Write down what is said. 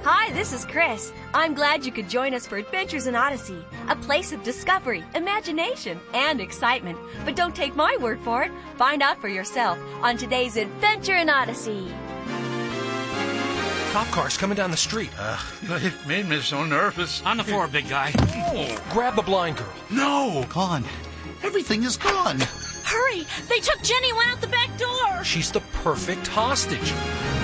Hi, this is Chris. I'm glad you could join us for Adventures in Odyssey, a place of discovery, imagination, and excitement. But don't take my word for it. Find out for yourself on today's Adventure in Odyssey. Cop car's coming down the street. It made me so nervous. On the floor, big guy. Oh, grab the blind girl. No! Gone. Everything is gone. Hurry! They took Jenny and went out the back door! She's the perfect hostage.